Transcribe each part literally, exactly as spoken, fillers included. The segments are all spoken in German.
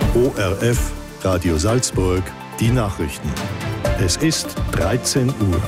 O R F, Radio Salzburg, die Nachrichten. Es ist dreizehn Uhr.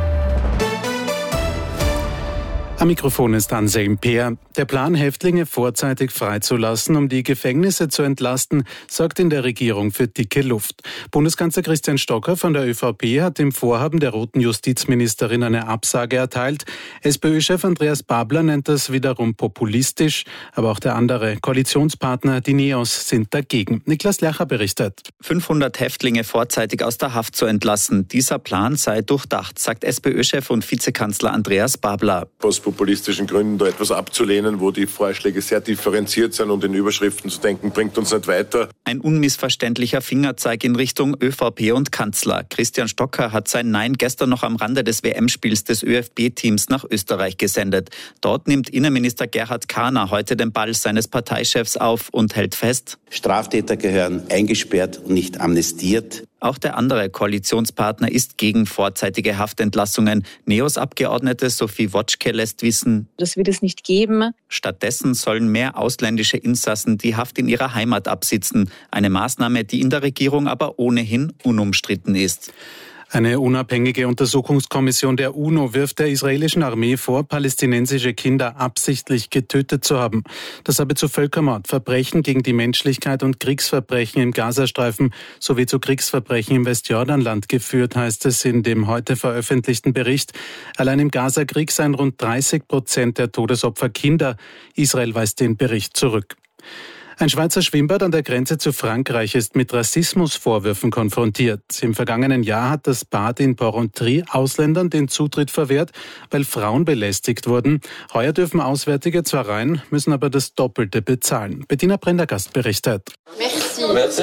Am Mikrofon ist Anselm Peer. Der Plan, Häftlinge vorzeitig freizulassen, um die Gefängnisse zu entlasten, sorgt in der Regierung für dicke Luft. Bundeskanzler Christian Stocker von der ÖVP hat dem Vorhaben der roten Justizministerin eine Absage erteilt. SPÖ-Chef Andreas Babler nennt das wiederum populistisch, aber auch der andere Koalitionspartner, die Neos, sind dagegen. Niklas Lercher berichtet. fünfhundert Häftlinge vorzeitig aus der Haft zu entlassen. Dieser Plan sei durchdacht, sagt SPÖ-Chef und Vizekanzler Andreas Babler. Aus populistischen Gründen da etwas abzulehnen, wo die Vorschläge sehr differenziert sind und in Überschriften zu denken, bringt uns nicht weiter. Ein unmissverständlicher Fingerzeig in Richtung ÖVP und Kanzler. Christian Stocker hat sein Nein gestern noch am Rande des W M-Spiels des ÖFB-Teams nach Österreich gesendet. Dort nimmt Innenminister Gerhard Kahner heute den Ball seines Parteichefs auf und hält fest: Straftäter gehören eingesperrt und nicht amnestiert. Auch der andere Koalitionspartner ist gegen vorzeitige Haftentlassungen. Neos-Abgeordnete Sophie Wotschke lässt wissen, das wird es nicht geben. Stattdessen sollen mehr ausländische Insassen die Haft in ihrer Heimat absitzen. Eine Maßnahme, die in der Regierung aber ohnehin unumstritten ist. Eine unabhängige Untersuchungskommission der UNO wirft der israelischen Armee vor, palästinensische Kinder absichtlich getötet zu haben. Das habe zu Völkermord, Verbrechen gegen die Menschlichkeit und Kriegsverbrechen im Gazastreifen sowie zu Kriegsverbrechen im Westjordanland geführt, heißt es in dem heute veröffentlichten Bericht. Allein im Gazakrieg seien rund dreißig Prozent der Todesopfer Kinder. Israel weist den Bericht zurück. Ein Schweizer Schwimmbad an der Grenze zu Frankreich ist mit Rassismusvorwürfen konfrontiert. Im vergangenen Jahr hat das Bad in Porrentruy Ausländern den Zutritt verwehrt, weil Frauen belästigt wurden. Heuer dürfen Auswärtige zwar rein, müssen aber das Doppelte bezahlen. Bettina Prendergast berichtet. Merci.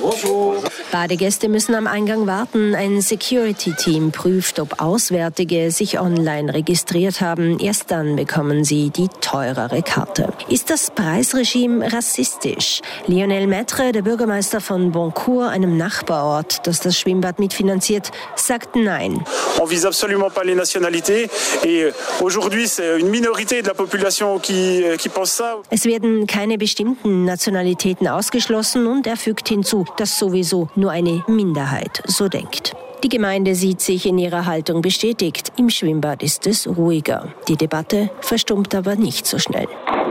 Badegäste müssen am Eingang warten. Ein Security-Team prüft, ob Auswärtige sich online registriert haben. Erst dann bekommen sie die teurere Karte. Ist das Preisregime rassistisch? Lionel Maître, der Bürgermeister von Boncourt, einem Nachbarort, das das Schwimmbad mitfinanziert, sagt nein. On vise absolument pas les nationalités et aujourd'hui c'est une minorité de la population qui qui pense ça. Es werden keine bestimmten Nationalitäten ausgeschlossen und er fügt hinzu, dass sowieso nur eine Minderheit so denkt. Die Gemeinde sieht sich in ihrer Haltung bestätigt. Im Schwimmbad ist es ruhiger. Die Debatte verstummt aber nicht so schnell.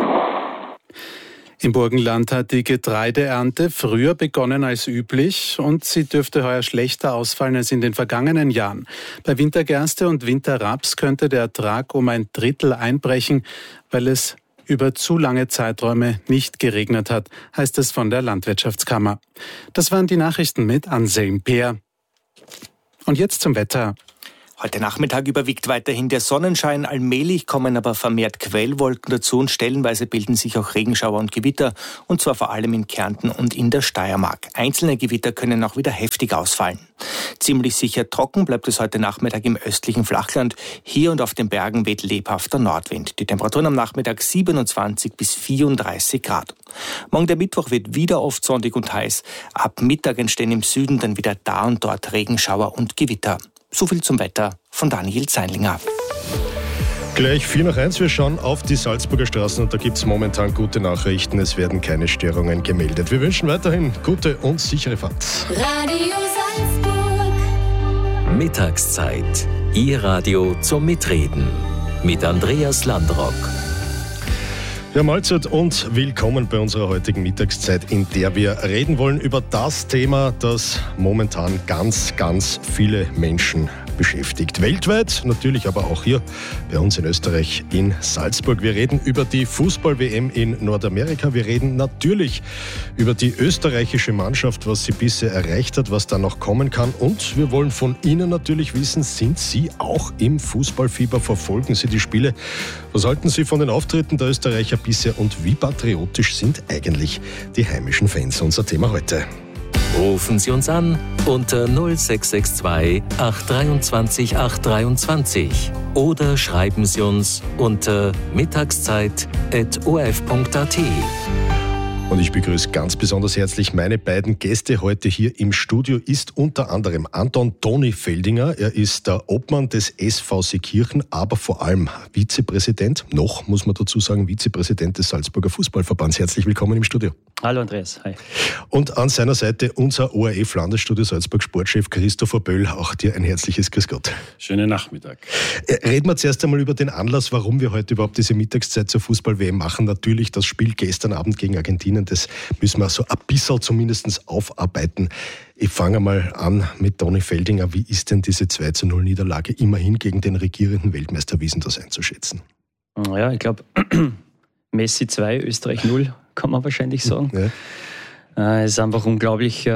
Im Burgenland hat die Getreideernte früher begonnen als üblich und sie dürfte heuer schlechter ausfallen als in den vergangenen Jahren. Bei Wintergerste und Winterraps könnte der Ertrag um ein Drittel einbrechen, weil es über zu lange Zeiträume nicht geregnet hat, heißt es von der Landwirtschaftskammer. Das waren die Nachrichten mit Anselm Peer. Und jetzt zum Wetter. Heute Nachmittag überwiegt weiterhin der Sonnenschein. Allmählich kommen aber vermehrt Quellwolken dazu und stellenweise bilden sich auch Regenschauer und Gewitter, und zwar vor allem in Kärnten und in der Steiermark. Einzelne Gewitter können auch wieder heftig ausfallen. Ziemlich sicher trocken bleibt es heute Nachmittag im östlichen Flachland. Hier und auf den Bergen weht lebhafter Nordwind. Die Temperaturen am Nachmittag siebenundzwanzig bis vierunddreißig Grad. Morgen der Mittwoch wird wieder oft sonnig und heiß. Ab Mittag entstehen im Süden dann wieder da und dort Regenschauer und Gewitter. So viel zum Wetter von Daniel Zeinlinger. Gleich vier nach eins, wir schauen auf die Salzburger Straßen und da gibt es momentan gute Nachrichten. Es werden keine Störungen gemeldet. Wir wünschen weiterhin gute und sichere Fahrt. Radio Salzburg. Mittagszeit. Ihr Radio zum Mitreden. Mit Andreas Landrock. Ja, Mahlzeit und willkommen bei unserer heutigen Mittagszeit, in der wir reden wollen über das Thema, das momentan ganz, ganz viele Menschen beschäftigt. Weltweit, natürlich aber auch hier bei uns in Österreich in Salzburg. Wir reden über die Fußball-W M in Nordamerika. Wir reden natürlich über die österreichische Mannschaft, was sie bisher erreicht hat, was da noch kommen kann. Und wir wollen von Ihnen natürlich wissen, sind Sie auch im Fußballfieber? Verfolgen Sie die Spiele? Was halten Sie von den Auftritten der Österreicher bisher und wie patriotisch sind eigentlich die heimischen Fans? Unser Thema heute. Rufen Sie uns an unter null sechs sechs zwei acht zwei acht drei oder schreiben Sie uns unter mittagszeit at o r f punkt a t. Und ich begrüße ganz besonders herzlich meine beiden Gäste heute hier im Studio. Ist unter anderem Anton Toni Feldinger. Er ist der Obmann des S V Seekirchen, aber vor allem Vizepräsident, noch muss man dazu sagen, Vizepräsident des Salzburger Fußballverbands. Herzlich willkommen im Studio. Hallo Andreas, hi. Und an seiner Seite unser O R F-Landesstudio Salzburg Sportchef Christopher Böll. Auch dir ein herzliches Grüß Gott. Schönen Nachmittag. Reden wir zuerst einmal über den Anlass, warum wir heute überhaupt diese Mittagszeit zur Fußball-W M machen. Natürlich das Spiel gestern Abend gegen Argentinien. Das müssen wir so ein bisschen zumindest aufarbeiten. Ich fange mal an mit Toni Feldinger. Wie ist denn diese zwei zu null Niederlage immerhin gegen den regierenden Weltmeister, wie ist denn das einzuschätzen? Ja, ich glaube, Messi zwei, Österreich null, kann man wahrscheinlich sagen. Ja. Es ist einfach unglaublich,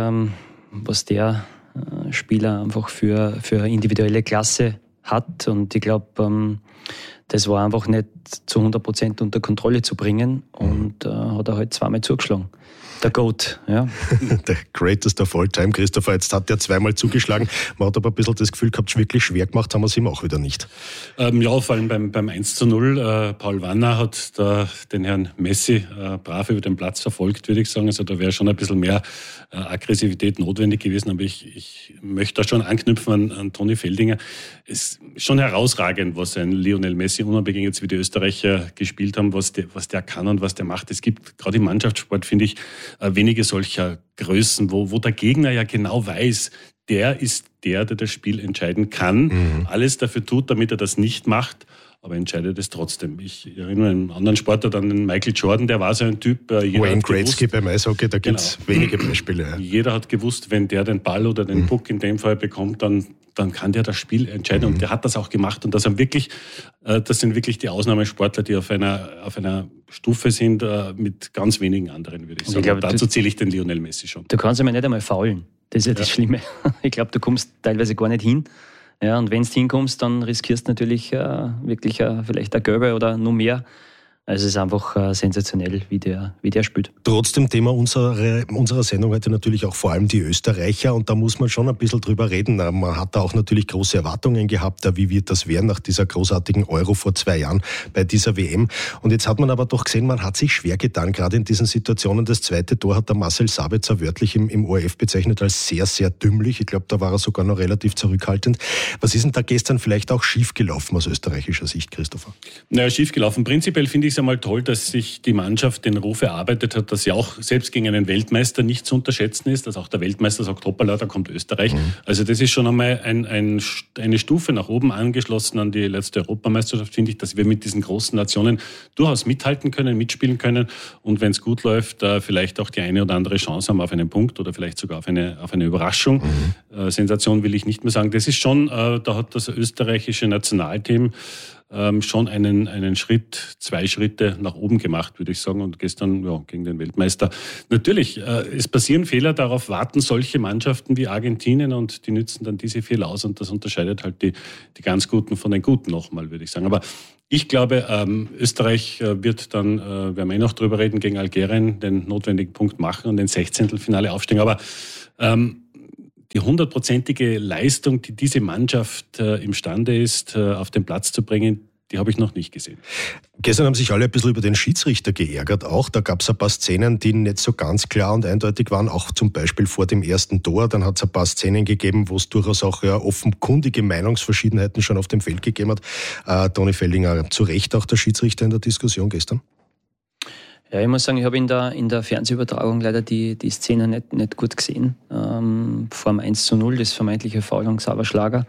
was der Spieler einfach für, für individuelle Klasse hat. Und ich glaube, das war einfach nicht zu hundert Prozent unter Kontrolle zu bringen und äh, hat er halt zweimal zugeschlagen. Der GOAT, ja. Der Greatest of all time, Christopher. Jetzt hat er zweimal zugeschlagen. Man hat aber ein bisschen das Gefühl gehabt, wirklich schwer gemacht haben wir es ihm auch wieder nicht. Ähm, ja, vor allem beim, beim eins zu null. Äh, Paul Wanner hat da den Herrn Messi äh, brav über den Platz verfolgt, würde ich sagen. Also da wäre schon ein bisschen mehr äh, Aggressivität notwendig gewesen. Aber ich, ich möchte da schon anknüpfen an, an Toni Feldinger. Es ist schon herausragend, was ein Lionel Messi, unabhängig jetzt wie die Österreicher gespielt haben, was der, was der kann und was der macht. Es gibt gerade im Mannschaftssport, finde ich, wenige solcher Größen, wo, wo der Gegner ja genau weiß, der ist der, der das Spiel entscheiden kann, mhm. alles dafür tut, damit er das nicht macht, aber entscheidet es trotzdem. Ich erinnere an einen anderen Sportler, an den Michael Jordan, der war so ein Typ. Jeder Wayne Gretzky beim Eishockey, da gibt es genau. wenige Beispiele. Ja. Jeder hat gewusst, wenn der den Ball oder den mhm. Puck in dem Fall bekommt, dann dann kann der das Spiel entscheiden. Mhm. Und der hat das auch gemacht. Und das haben wirklich, das sind wirklich die Ausnahmesportler, die auf einer, auf einer Stufe sind mit ganz wenigen anderen, würde ich sagen. Ich glaube, dazu zähle ich den Lionel Messi schon. Du kannst ja nicht einmal faulen. Das ist ja, ja. das Schlimme. Ich glaube, du kommst teilweise gar nicht hin. Ja, und wenn du hinkommst, dann riskierst du natürlich äh, wirklich äh, vielleicht eine Gelbe oder nur mehr. Also es ist einfach äh, sensationell, wie der, wie der spielt. Trotzdem Thema unserer, unserer Sendung heute natürlich auch vor allem die Österreicher. Und da muss man schon ein bisschen drüber reden. Man hat da auch natürlich große Erwartungen gehabt, wie wird das werden nach dieser großartigen Euro vor zwei Jahren bei dieser W M. Und jetzt hat man aber doch gesehen, man hat sich schwer getan, gerade in diesen Situationen. Das zweite Tor hat der Marcel Sabitzer wörtlich im, im O R F bezeichnet als sehr, sehr dümmlich. Ich glaube, da war er sogar noch relativ zurückhaltend. Was ist denn da gestern vielleicht auch schiefgelaufen aus österreichischer Sicht, Christopher? Naja, schiefgelaufen. Prinzipiell finde ich es einmal toll, dass sich die Mannschaft den Ruf erarbeitet hat, dass sie auch selbst gegen einen Weltmeister nicht zu unterschätzen ist, dass auch der Weltmeister sagt, hoppala, da kommt Österreich. Mhm. Also das ist schon einmal ein, ein, eine Stufe nach oben angeschlossen an die letzte Europameisterschaft, finde ich, dass wir mit diesen großen Nationen durchaus mithalten können, mitspielen können und wenn es gut läuft, vielleicht auch die eine oder andere Chance haben auf einen Punkt oder vielleicht sogar auf eine, auf eine Überraschung. Mhm. Äh, Sensation will ich nicht mehr sagen. Das ist schon, äh, da hat das österreichische Nationalteam Ähm, schon einen, einen Schritt, zwei Schritte nach oben gemacht, würde ich sagen. Und gestern ja, gegen den Weltmeister. Natürlich, äh, es passieren Fehler, darauf warten solche Mannschaften wie Argentinien und die nützen dann diese Fehler aus und das unterscheidet halt die, die ganz Guten von den Guten nochmal, würde ich sagen. Aber ich glaube, ähm, Österreich äh, wird dann, äh, werden wir eh noch drüber reden, gegen Algerien den notwendigen Punkt machen und den Sechzehntelfinale aufsteigen. Aber ähm, die hundertprozentige Leistung, die diese Mannschaft äh, imstande ist, äh, auf den Platz zu bringen, die habe ich noch nicht gesehen. Gestern haben sich alle ein bisschen über den Schiedsrichter geärgert auch. Da gab es ein paar Szenen, die nicht so ganz klar und eindeutig waren, auch zum Beispiel vor dem ersten Tor. Dann hat es ein paar Szenen gegeben, wo es durchaus auch ja, offenkundige Meinungsverschiedenheiten schon auf dem Feld gegeben hat. Äh, Toni Feldinger, zu Recht auch der Schiedsrichter in der Diskussion gestern? Ja, ich muss sagen, ich habe in der, in der Fernsehübertragung leider die, die Szene nicht, nicht gut gesehen. Ähm, vor dem eins zu null, das vermeintliche Foul an Xaver Schlager.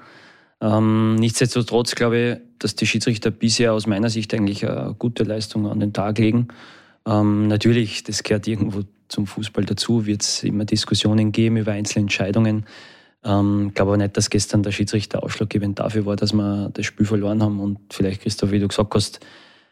Ähm, nichtsdestotrotz glaube ich, dass die Schiedsrichter bisher aus meiner Sicht eigentlich eine gute Leistung an den Tag legen. Ähm, natürlich, das gehört irgendwo zum Fußball dazu, wird es immer Diskussionen geben über einzelne Entscheidungen. Ich ähm, glaube aber nicht, dass gestern der Schiedsrichter ausschlaggebend dafür war, dass wir das Spiel verloren haben. Und vielleicht, Christoph, wie du gesagt hast,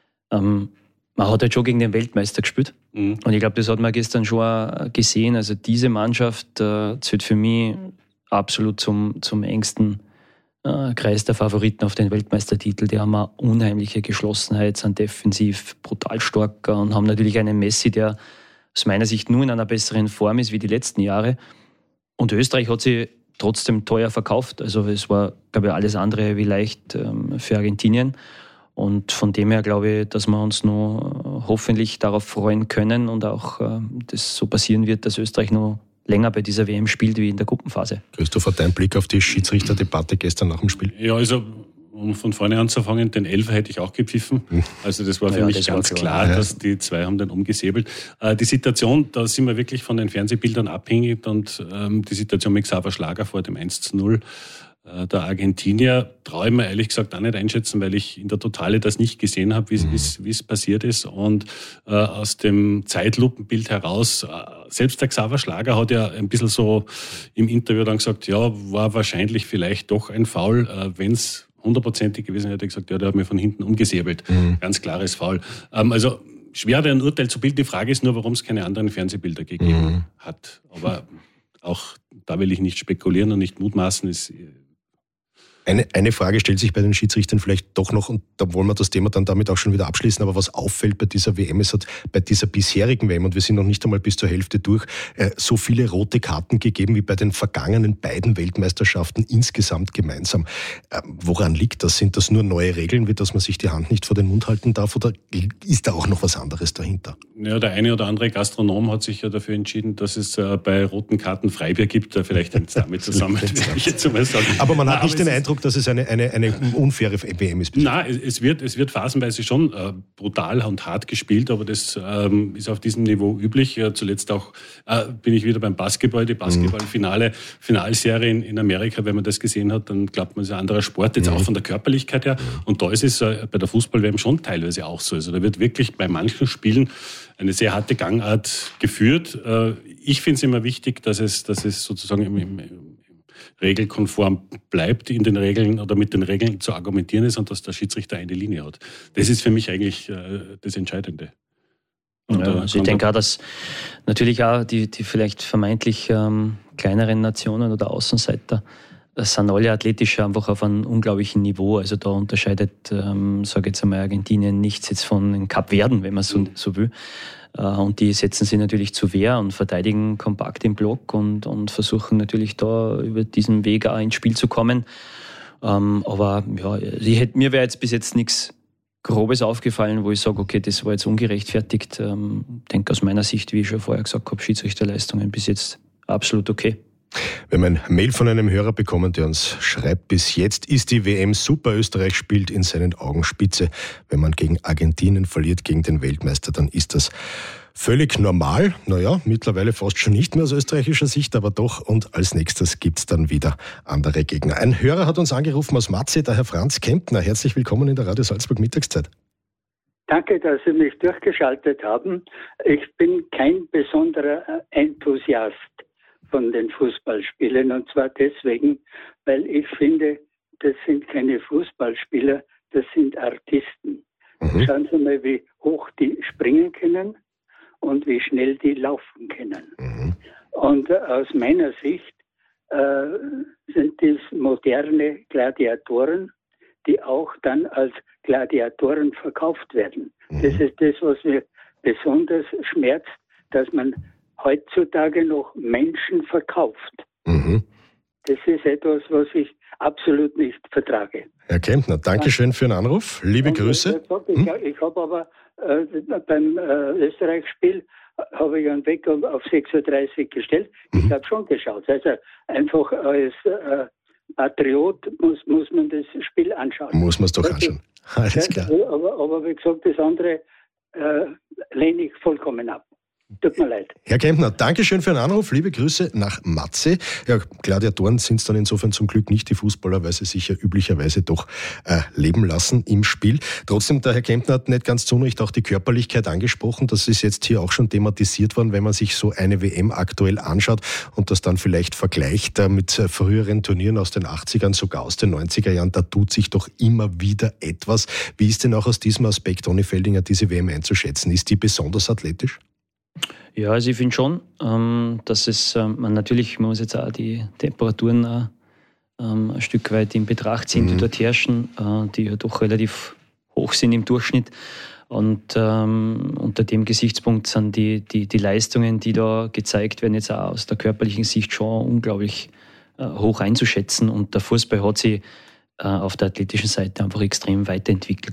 ähm, man hat halt schon gegen den Weltmeister gespielt. Mhm. Und ich glaube, das hat man gestern schon gesehen. Also diese Mannschaft äh, zählt für mich absolut zum, zum engsten äh, Kreis der Favoriten auf den Weltmeistertitel. Die haben eine unheimliche Geschlossenheit, sind defensiv brutal stark und haben natürlich einen Messi, der aus meiner Sicht nur in einer besseren Form ist wie die letzten Jahre. Und Österreich hat sie trotzdem teuer verkauft. Also es war, glaube ich, alles andere wie leicht ähm, für Argentinien. Und von dem her glaube ich, dass wir uns noch hoffentlich darauf freuen können und auch äh, das so passieren wird, dass Österreich noch länger bei dieser W M spielt wie in der Gruppenphase. Christopher, dein Blick auf die Schiedsrichterdebatte gestern nach dem Spiel? Ja, also um von vorne anzufangen, den Elfer hätte ich auch gepfiffen. Also das war für ja, mich ganz klar, klar, dass die zwei haben den umgesäbelt. Äh, die Situation, da sind wir wirklich von den Fernsehbildern abhängig und ähm, die Situation mit Xaver Schlager vor dem eins zu null äh, der Argentinier traue ich mir ehrlich gesagt auch nicht einschätzen, weil ich in der Totale das nicht gesehen habe, wie es mhm. passiert ist. Und äh, aus dem Zeitlupenbild heraus, äh, selbst der Xaver Schlager hat ja ein bisschen so im Interview dann gesagt, ja, war wahrscheinlich vielleicht doch ein Foul, äh, wenn es hundertprozentig gewesen hätte, gesagt, ja, der hat mir von hinten umgesäbelt. Mhm. Ganz klares Foul. Ähm, also schwer, ein Urteil zu bilden. Die Frage ist nur, warum es keine anderen Fernsehbilder gegeben mhm. hat. Aber auch da will ich nicht spekulieren und nicht mutmaßen. Es, Eine, eine Frage stellt sich bei den Schiedsrichtern vielleicht doch noch, und da wollen wir das Thema dann damit auch schon wieder abschließen, aber was auffällt bei dieser W M, es hat bei dieser bisherigen W M, und wir sind noch nicht einmal bis zur Hälfte durch, äh, so viele rote Karten gegeben wie bei den vergangenen beiden Weltmeisterschaften insgesamt gemeinsam. Äh, woran liegt das? Sind das nur neue Regeln, wie dass man sich die Hand nicht vor den Mund halten darf, oder ist da auch noch was anderes dahinter? Ja, der eine oder andere Gastronom hat sich ja dafür entschieden, dass es äh, bei roten Karten Freibier gibt. Äh, vielleicht hängt es damit zusammen, würde ich jetzt mal sagen. Aber man hat Na, nicht den Eindruck, dass es eine, eine, eine unfaire W M ist. Nein, es wird, es wird phasenweise schon äh, brutal und hart gespielt, aber das ähm, ist auf diesem Niveau üblich. Ja, zuletzt auch äh, bin ich wieder beim Basketball, die Basketballfinale, Finalserie in, in Amerika. Wenn man das gesehen hat, dann glaubt man, es ist ein anderer Sport, jetzt mhm. auch von der Körperlichkeit her. Und da ist es äh, bei der Fußball-W M schon teilweise auch so. Also da wird wirklich bei manchen Spielen eine sehr harte Gangart geführt. Äh, ich finde es immer wichtig, dass es, dass es sozusagen im, im regelkonform bleibt, in den Regeln oder mit den Regeln zu argumentieren ist und dass der Schiedsrichter eine Linie hat. Das ist für mich eigentlich äh, das Entscheidende. Ja, also ich denke auch, dass natürlich auch die, die vielleicht vermeintlich ähm, kleineren Nationen oder Außenseiter, das sind alle athletisch einfach auf einem unglaublichen Niveau. Also da unterscheidet, ähm, sage jetzt einmal, Argentinien nichts jetzt von den Kapverden, wenn man so, so will. Und die setzen sich natürlich zur Wehr und verteidigen kompakt im Block und, und versuchen natürlich da über diesen Weg auch ins Spiel zu kommen. Ähm, aber ja, ich hätte, mir wäre jetzt bis jetzt nichts Grobes aufgefallen, wo ich sage, okay, das war jetzt ungerechtfertigt. Ähm, ich denke aus meiner Sicht, wie ich schon vorher gesagt habe, Schiedsrichterleistungen bis jetzt absolut okay. Wir haben ein Mail von einem Hörer bekommen, der uns schreibt, bis jetzt ist die W M super, Österreich spielt in seinen Augen spitze. Wenn man gegen Argentinien verliert, gegen den Weltmeister, dann ist das völlig normal. Naja, mittlerweile fast schon nicht mehr aus österreichischer Sicht, aber doch. Und als nächstes gibt's dann wieder andere Gegner. Ein Hörer hat uns angerufen aus Matze, der Herr Franz Kempner. Herzlich willkommen in der Radio Salzburg Mittagszeit. Danke, dass Sie mich durchgeschaltet haben. Ich bin kein besonderer Enthusiast von den Fußballspielen, und zwar deswegen, weil ich finde, das sind keine Fußballspieler, das sind Artisten. Mhm. Schauen Sie mal, wie hoch die springen können und wie schnell die laufen können. Mhm. Und aus meiner Sicht äh, sind das moderne Gladiatoren, die auch dann als Gladiatoren verkauft werden. Mhm. Das ist das, was mir besonders schmerzt, dass man heutzutage noch Menschen verkauft. Mhm. Das ist etwas, was ich absolut nicht vertrage. Herr Kempner, danke schön für den Anruf. Liebe und Grüße. Ich, hm? ich, ich habe aber äh, beim äh, Österreich-Spiel habe ich einen Wecker auf sechs Uhr dreißig gestellt. Mhm. Ich habe schon geschaut. Also einfach als äh, Patriot muss, muss man das Spiel anschauen. Muss man es doch anschauen. Alles klar. Aber, aber wie gesagt, das andere äh, lehne ich vollkommen ab. Tut mir leid. Herr Kempner, danke schön für den Anruf. Liebe Grüße nach Matze. Ja, Gladiatoren sind es dann insofern zum Glück nicht, die Fußballer, weil sie sich ja üblicherweise doch äh, leben lassen im Spiel. Trotzdem, der Herr Kempner hat nicht ganz zu Unrecht auch die Körperlichkeit angesprochen. Das ist jetzt hier auch schon thematisiert worden, wenn man sich so eine W M aktuell anschaut und das dann vielleicht vergleicht äh, mit äh, früheren Turnieren aus den achtzigern, sogar aus den neunziger Jahren. Da tut sich doch immer wieder etwas. Wie ist denn auch aus diesem Aspekt, Ronny Feldinger, diese W M einzuschätzen? Ist die besonders athletisch? Ja, also ich finde schon, ähm, dass es, ähm, man natürlich, man muss jetzt auch die Temperaturen äh, ähm, ein Stück weit in Betracht ziehen, die mhm. dort herrschen, äh, die ja doch relativ hoch sind im Durchschnitt. Und ähm, unter dem Gesichtspunkt sind die, die, die Leistungen, die da gezeigt werden, jetzt auch aus der körperlichen Sicht schon unglaublich äh, hoch einzuschätzen. Und der Fußball hat sich äh, auf der athletischen Seite einfach extrem weiterentwickelt.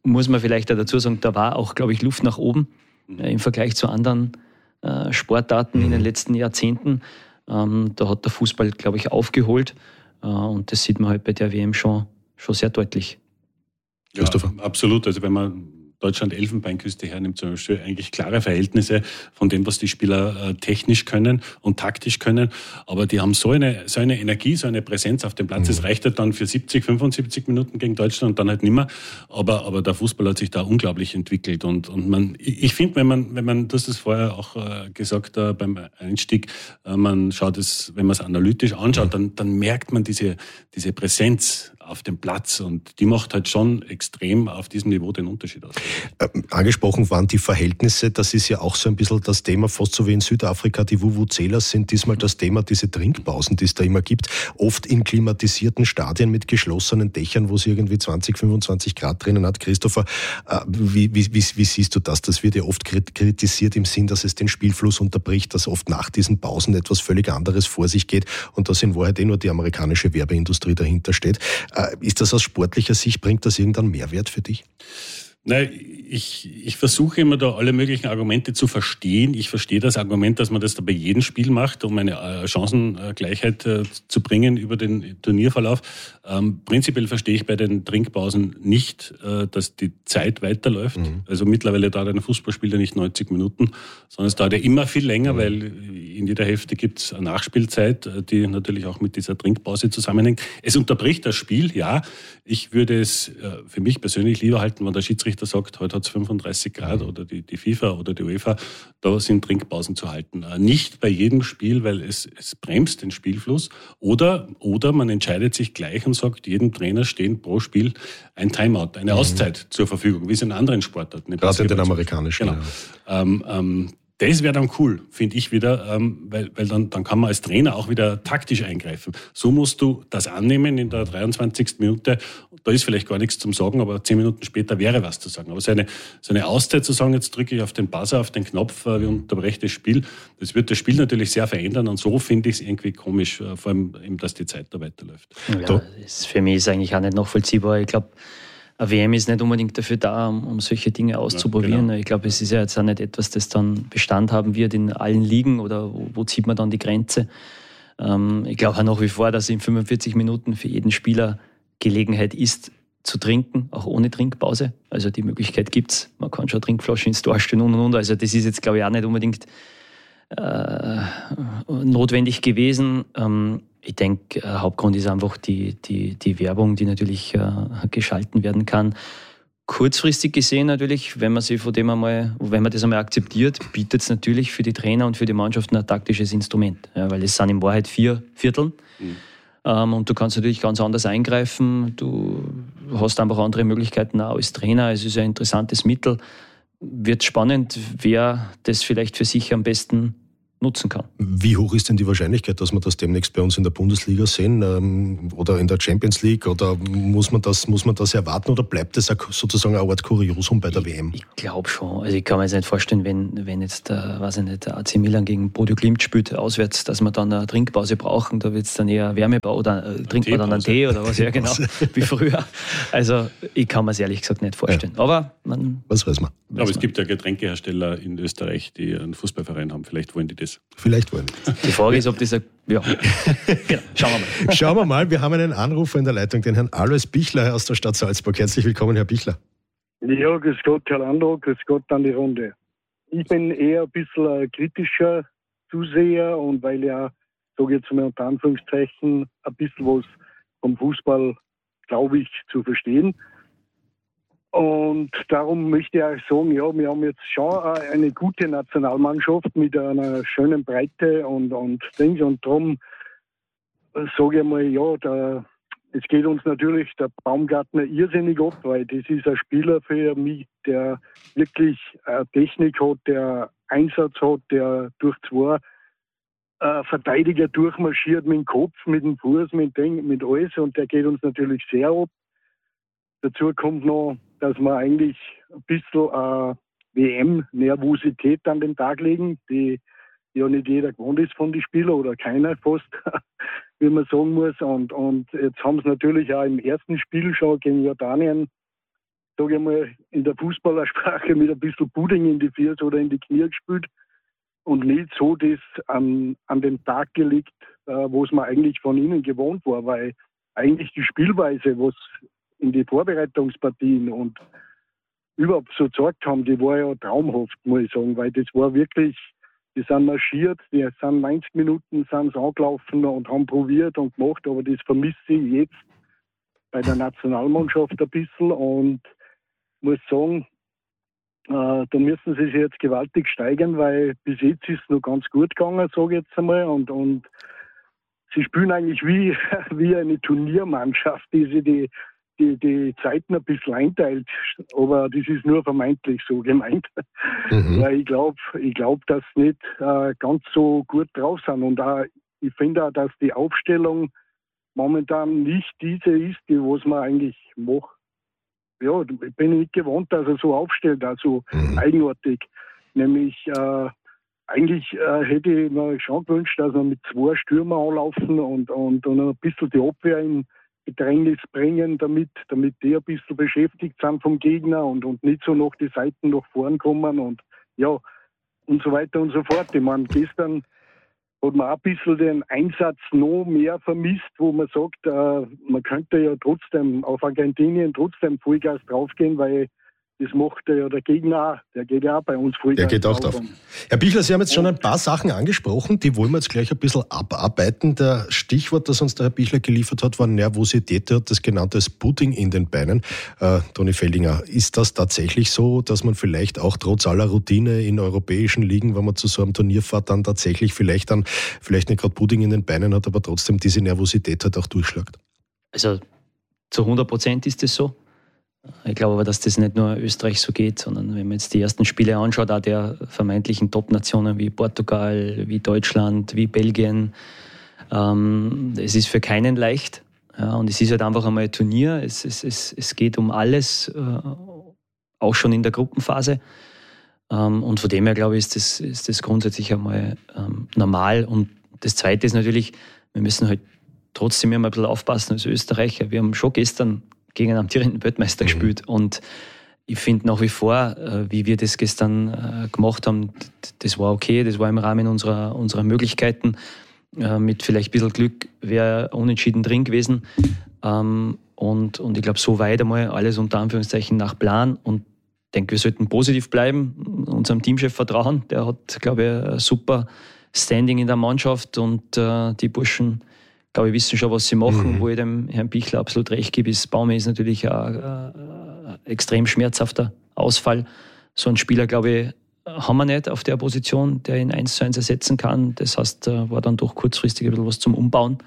muss man vielleicht auch dazu sagen, da war auch, glaube ich, Luft nach oben äh, im Vergleich zu anderen äh, Sportarten in den letzten Jahrzehnten. Ähm, da hat der Fußball, glaube ich, aufgeholt. Äh, und das sieht man halt bei der W M schon, schon sehr deutlich. Ja, absolut. Also wenn man Deutschland-Elfenbeinküste hernimmt, zum Beispiel eigentlich klare Verhältnisse von dem, was die Spieler äh, technisch können und taktisch können. Aber die haben so eine, so eine Energie, so eine Präsenz auf dem Platz. Mhm. Das reicht halt dann für siebzig, fünfundsiebzig Minuten gegen Deutschland und dann halt nimmer. Aber, aber der Fußball hat sich da unglaublich entwickelt. Und, und man, ich finde, wenn man, wenn man, du hast es vorher auch äh, gesagt äh, beim Einstieg, äh, man schaut es, wenn man es analytisch anschaut, mhm. dann, dann merkt man diese, diese Präsenz auf dem Platz und die macht halt schon extrem auf diesem Niveau den Unterschied aus. Äh, angesprochen waren die Verhältnisse, das ist ja auch so ein bisschen das Thema, fast so wie in Südafrika, die Vuvuzelas sind diesmal das Thema, diese Trinkpausen, die es da immer gibt, oft in klimatisierten Stadien mit geschlossenen Dächern, wo es irgendwie zwanzig, fünfundzwanzig Grad drinnen hat. Christopher, äh, wie, wie, wie, wie siehst du das? Das wird ja oft kritisiert im Sinn, dass es den Spielfluss unterbricht, dass oft nach diesen Pausen etwas völlig anderes vor sich geht und dass in Wahrheit eh nur die amerikanische Werbeindustrie dahinter steht. Ist das aus sportlicher Sicht, bringt das irgendeinen Mehrwert für dich? Nein, ich, ich versuche immer da alle möglichen Argumente zu verstehen. Ich verstehe das Argument, dass man das da bei jedem Spiel macht, um eine äh, Chancengleichheit äh, zu bringen über den Turnierverlauf. Ähm, prinzipiell verstehe ich bei den Trinkpausen nicht, äh, dass die Zeit weiterläuft. Mhm. Also mittlerweile dauert ein Fußballspiel ja nicht neunzig Minuten, sondern es dauert ja immer viel länger, mhm. weil in jeder Hälfte gibt es eine Nachspielzeit, die natürlich auch mit dieser Trinkpause zusammenhängt. Es unterbricht das Spiel, ja. Ich würde es äh, für mich persönlich lieber halten, wenn der Schiedsrichter sagt, heute hat es fünfunddreißig Grad oder die, die FIFA oder die UEFA, da sind Trinkpausen zu halten. Nicht bei jedem Spiel, weil es, es bremst den Spielfluss. Oder, oder man entscheidet sich gleich und sagt, jedem Trainer stehen pro Spiel ein Timeout, eine mhm. Auszeit zur Verfügung, wie es in anderen Sportarten. Gerade in den amerikanischen. Genau. Ja. Ähm, ähm, Das wäre dann cool, finde ich wieder, ähm, weil, weil dann, dann kann man als Trainer auch wieder taktisch eingreifen. So musst du das annehmen in der dreiundzwanzigsten Minute. Da ist vielleicht gar nichts zum Sagen, aber zehn Minuten später wäre was zu sagen. Aber so eine, so eine Auszeit zu sagen, jetzt drücke ich auf den Buzzer, auf den Knopf, äh, wir unterbrechen das Spiel, das wird das Spiel natürlich sehr verändern und so finde ich es irgendwie komisch, äh, vor allem, eben, dass die Zeit da weiterläuft. Ja, da. Das für mich ist eigentlich auch nicht nachvollziehbar. Ich glaube, eine W M ist nicht unbedingt dafür da, um, um solche Dinge auszuprobieren. Ja, genau. Ich glaube, es ist ja jetzt auch nicht etwas, das dann Bestand haben wird in allen Ligen oder wo, wo zieht man dann die Grenze. Ähm, ich glaube auch nach wie vor, dass in fünfundvierzig Minuten für jeden Spieler Gelegenheit ist, zu trinken, auch ohne Trinkpause. Also die Möglichkeit gibt es. Man kann schon Trinkflaschen ins Tor stellen und und und. Also das ist jetzt, glaube ich, auch nicht unbedingt äh, notwendig gewesen. Ähm, Ich denke, äh, Hauptgrund ist einfach die, die, die Werbung, die natürlich äh, geschalten werden kann. Kurzfristig gesehen natürlich, wenn man sich von dem einmal, wenn man das einmal akzeptiert, bietet es natürlich für die Trainer und für die Mannschaften ein taktisches Instrument. Ja, weil es sind in Wahrheit vier Vierteln. Mhm. Ähm, und du kannst natürlich ganz anders eingreifen. Du hast einfach andere Möglichkeiten auch als Trainer. Es ist ein interessantes Mittel. Wird spannend, wer das vielleicht für sich am besten nutzen kann. Wie hoch ist denn die Wahrscheinlichkeit, dass wir das demnächst bei uns in der Bundesliga sehen ähm, oder in der Champions League? Oder muss man das, muss man das erwarten oder bleibt das sozusagen eine Art Kuriosum bei der ich, W M? Ich glaube schon. Also ich kann mir jetzt nicht vorstellen, wenn, wenn jetzt der, weiß ich nicht, der A C Milan gegen Bodo Glimt spielt auswärts, dass wir dann eine Trinkpause brauchen. Da wird es dann eher Wärmebau oder äh, trinkt man dann einen Tee oder was, ja genau, wie früher. Also ich kann mir es ehrlich gesagt nicht vorstellen. Ja. Aber man... Was weiß man? Weiß Aber es man. gibt ja Getränkehersteller in Österreich, die einen Fußballverein haben. Vielleicht wollen die das. Vielleicht wollen. Die Frage ist, ob dieser... Ja, genau. Schauen wir mal. Schauen wir mal. Wir haben einen Anrufer in der Leitung, den Herrn Alois Bichler aus der Stadt Salzburg. Herzlich willkommen, Herr Bichler. Ja, grüß Gott, Herr Landau, grüß Gott an die Runde. Ich bin eher ein bisschen ein kritischer Zuseher und weil ja, sage ich jetzt mal unter Anführungszeichen, ein bisschen was vom Fußball, glaube ich, zu verstehen. Und darum möchte ich auch sagen, ja, wir haben jetzt schon eine gute Nationalmannschaft mit einer schönen Breite und, und Dings. Und darum sage ich mal, ja, da, es geht uns natürlich der Baumgartner irrsinnig ab, weil das ist ein Spieler für mich, der wirklich Technik hat, der Einsatz hat, der durch zwei äh, Verteidiger durchmarschiert mit dem Kopf, mit dem Fuß, mit dem, mit alles. Und der geht uns natürlich sehr ab. Dazu kommt noch, dass wir eigentlich ein bisschen äh, W M-Nervosität an den Tag legen, die ja nicht jeder gewohnt ist von den Spielern oder keiner fast, wie man sagen muss. Und, und jetzt haben sie natürlich auch im ersten Spiel schon gegen Jordanien sage ich mal, in der Fußballersprache mit ein bisschen Pudding in die Füße oder in die Knie gespielt und nicht so das an, an den Tag gelegt, äh, wo es man eigentlich von ihnen gewohnt war, weil eigentlich die Spielweise, was in die Vorbereitungspartien und überhaupt so gezeigt haben, die war ja traumhaft, muss ich sagen, weil das war wirklich, die sind marschiert, die sind neunzig Minuten sind sie angelaufen und haben probiert und gemacht, aber das vermisse ich jetzt bei der Nationalmannschaft ein bisschen und muss sagen, äh, da müssen sie sich jetzt gewaltig steigern, weil bis jetzt ist es noch ganz gut gegangen, sage ich jetzt einmal, und, und sie spielen eigentlich wie, wie eine Turniermannschaft, die sie die Die, die Zeiten ein bisschen einteilt, aber das ist nur vermeintlich so gemeint. Mhm. Weil ich glaube, ich glaub, dass sie nicht äh, ganz so gut drauf sind. Und auch, ich finde auch, dass die Aufstellung momentan nicht diese ist, die was man eigentlich macht. Ja, ich bin nicht gewohnt, dass er so aufstellt, also mhm. eigenartig. Nämlich, äh, eigentlich äh, hätte ich mir schon gewünscht, dass wir mit zwei Stürmern anlaufen und, und, und ein bisschen die Abwehr in Bedrängnis bringen, damit, damit die ein bisschen beschäftigt sind vom Gegner und, und nicht so nach die Seiten nach vorn kommen und ja, und so weiter und so fort. Ich meine, gestern hat man auch ein bisschen den Einsatz noch mehr vermisst, wo man sagt, äh, man könnte ja trotzdem auf Argentinien trotzdem Vollgas draufgehen, weil das macht ja der Gegner auch. Der geht ja auch bei uns Vollgas drauf. Der geht auch drauf. Herr Bichler, Sie haben jetzt schon ein paar Sachen angesprochen, die wollen wir jetzt gleich ein bisschen abarbeiten. Der Stichwort, das uns der Herr Bichler geliefert hat, war Nervosität. Er hat das genannt als Pudding in den Beinen. Äh, Toni Feldinger, ist das tatsächlich so, dass man vielleicht auch trotz aller Routine in europäischen Ligen, wenn man zu so einem Turnier fährt, dann tatsächlich vielleicht dann, vielleicht nicht gerade Pudding in den Beinen hat, aber trotzdem diese Nervosität halt auch durchschlägt? Also zu hundert Prozent ist es so. Ich glaube aber, dass das nicht nur Österreich so geht, sondern wenn man jetzt die ersten Spiele anschaut, auch der vermeintlichen Top-Nationen wie Portugal, wie Deutschland, wie Belgien, ähm, es ist für keinen leicht. Ja, und es ist halt einfach einmal ein Turnier. Es, es, es, es geht um alles, äh, auch schon in der Gruppenphase. Ähm, und von dem her, glaube ich, ist das, ist das grundsätzlich einmal ähm, normal. Und das Zweite ist natürlich, wir müssen halt trotzdem immer ein bisschen aufpassen als Österreicher. Wir haben schon gestern gegen einen amtierenden Weltmeister mhm. gespielt. Und ich finde nach wie vor, wie wir das gestern gemacht haben, das war okay, das war im Rahmen unserer, unserer Möglichkeiten. Mit vielleicht ein bisschen Glück wäre unentschieden drin gewesen. Und, und ich glaube, so weit einmal alles unter Anführungszeichen nach Plan. Und ich denke, wir sollten positiv bleiben, unserem Teamchef vertrauen. Der hat, glaube ich, ein super Standing in der Mannschaft und die Burschen, glaube ich, wissen schon, was sie machen, mhm. wo ich dem Herrn Bichler absolut recht gebe. Das Baume ist natürlich ein, ein extrem schmerzhafter Ausfall. So einen Spieler, glaube ich, haben wir nicht auf der Position, der ihn eins zu eins ersetzen kann. Das heißt, war dann doch kurzfristig ein bisschen was zum Umbauen.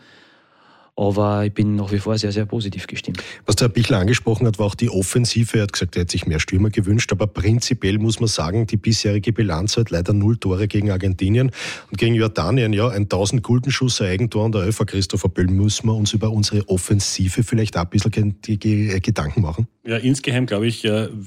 Aber ich bin nach wie vor sehr, sehr positiv gestimmt. Was der Herr Bichler angesprochen hat, war auch die Offensive. Er hat gesagt, er hätte sich mehr Stürmer gewünscht. Aber prinzipiell muss man sagen, die bisherige Bilanz hat leider null Tore gegen Argentinien. Und gegen Jordanien, ja, ein tausend-Gulden-Schuss, ein Eigentor und der Elfer Christopher Böll. Müssen wir uns über unsere Offensive vielleicht auch ein bisschen Gedanken machen? Ja, insgeheim glaube ich,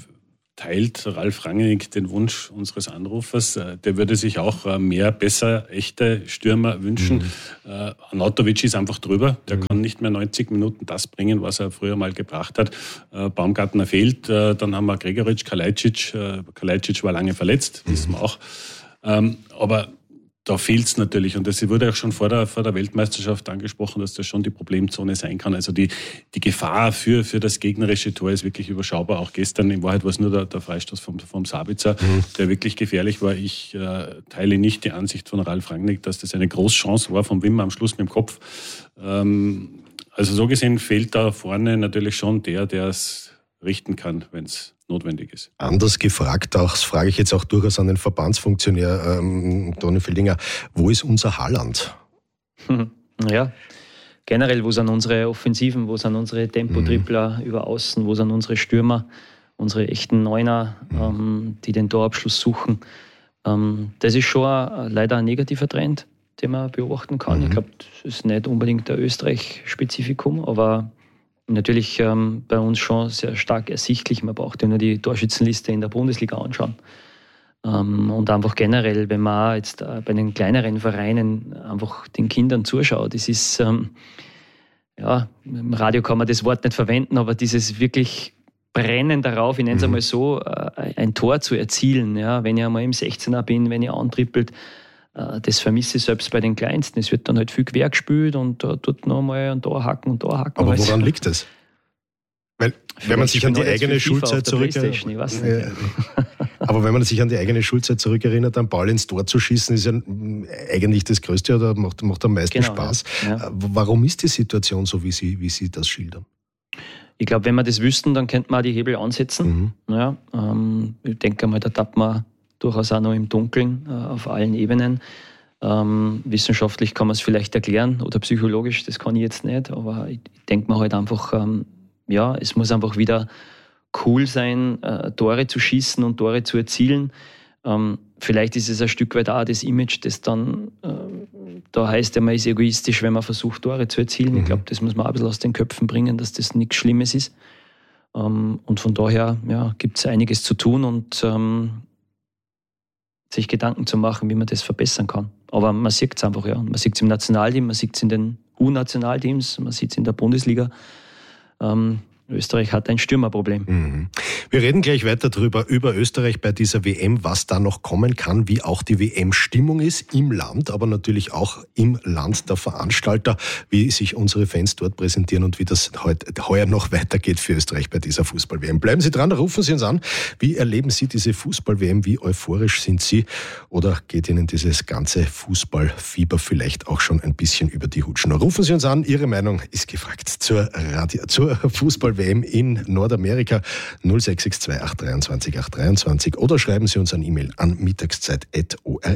teilt Ralf Rangnick den Wunsch unseres Anrufers. Der würde sich auch mehr, besser, echte Stürmer wünschen. Mhm. Äh, Anatovic ist einfach drüber. Der mhm. kann nicht mehr neunzig Minuten das bringen, was er früher mal gebracht hat. Äh, Baumgartner fehlt. Äh, dann haben wir Gregoritsch, Kalajdzic. Äh, Kalajdzic war lange verletzt, mhm. wissen wir auch. Ähm, aber da fehlt es natürlich. Und das wurde auch schon vor der, vor der Weltmeisterschaft angesprochen, dass das schon die Problemzone sein kann. Also die, die Gefahr für, für das gegnerische Tor ist wirklich überschaubar. Auch gestern, in Wahrheit war es nur der, der Freistoß vom, vom Sabitzer, mhm. der wirklich gefährlich war. Ich äh, teile nicht die Ansicht von Ralf Rangnick, dass das eine Großchance war vom Wimmer am Schluss mit dem Kopf. Ähm, also so gesehen fehlt da vorne natürlich schon der, der es richten kann, wenn es notwendig ist. Anders gefragt, auch, das frage ich jetzt auch durchaus an den Verbandsfunktionär ähm, Toni Feldinger, wo ist unser Haaland? Ja, generell, wo sind unsere Offensiven, wo sind unsere Tempotrippler mhm. über Außen, wo sind unsere Stürmer, unsere echten Neuner, mhm. ähm, die den Torabschluss suchen. Ähm, das ist schon ein, leider ein negativer Trend, den man beobachten kann. Mhm. Ich glaube, das ist nicht unbedingt der Österreich-Spezifikum, aber natürlich ähm, bei uns schon sehr stark ersichtlich. Man braucht ja nur die Torschützenliste in der Bundesliga anschauen. Ähm, und einfach generell, wenn man auch jetzt äh, bei den kleineren Vereinen einfach den Kindern zuschaut, das ist, ähm, ja, im Radio kann man das Wort nicht verwenden, aber dieses wirklich brennen darauf, ich nenne es Mhm. einmal so, ein Tor zu erzielen. Ja, wenn ich einmal im sechzehner bin, wenn ich antrippelt, das vermisse ich selbst bei den Kleinsten. Es wird dann halt viel quer gespielt und da tut noch mal und da hacken und da hacken. Aber also, woran liegt das? Weil, wenn man sich an die eigene Schulzeit zurückerinnert, aber wenn man sich an die eigene Schulzeit zurückerinnert, einen Ball ins Tor zu schießen, ist ja eigentlich das Größte oder macht, macht am meisten genau, Spaß. Ja. Warum ist die Situation so, wie Sie, wie Sie das schildern? Ich glaube, wenn wir das wüssten, dann könnte man auch die Hebel ansetzen. Mhm. Ja, ähm, ich denke mal, da tappt man durchaus auch noch im Dunkeln äh, auf allen Ebenen. Ähm, wissenschaftlich kann man es vielleicht erklären oder psychologisch, das kann ich jetzt nicht, aber ich, ich denke mir halt einfach, ähm, ja, es muss einfach wieder cool sein, äh, Tore zu schießen und Tore zu erzielen. Ähm, vielleicht ist es ein Stück weit auch das Image, das dann, äh, da heißt ja, man ist egoistisch, wenn man versucht, Tore zu erzielen. Mhm. Ich glaube, das muss man auch ein bisschen aus den Köpfen bringen, dass das nichts Schlimmes ist. Ähm, und von daher ja, gibt es einiges zu tun und ähm, sich Gedanken zu machen, wie man das verbessern kann. Aber man sieht es einfach, ja. Man sieht es im Nationalteam, man sieht es in den U-Nationalteams, man sieht es in der Bundesliga. Ähm, Österreich hat ein Stürmerproblem. Mhm. Wir reden gleich weiter drüber, über Österreich bei dieser W M, was da noch kommen kann, wie auch die W M-Stimmung ist im Land, aber natürlich auch im Land der Veranstalter, wie sich unsere Fans dort präsentieren und wie das heute, heuer noch weitergeht für Österreich bei dieser Fußball-W M. Bleiben Sie dran, rufen Sie uns an. Wie erleben Sie diese Fußball-W M? Wie euphorisch sind Sie? Oder geht Ihnen dieses ganze Fußballfieber vielleicht auch schon ein bisschen über die Hutschnur? Rufen Sie uns an, Ihre Meinung ist gefragt zur, Radio, zur Fußball-W M in Nordamerika null sechs sechs zwei acht zwei drei acht zwei acht oder schreiben Sie uns ein E-Mail an mittagszeit punkt o r